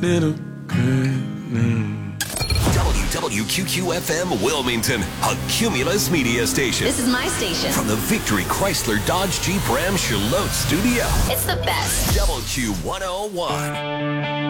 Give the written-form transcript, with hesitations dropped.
little good news. WWQQ-FM Wilmington, a Cumulus media station. This is my station. From the Victory Chrysler Dodge Jeep Ram Charlotte studio. It's the best. WQ101.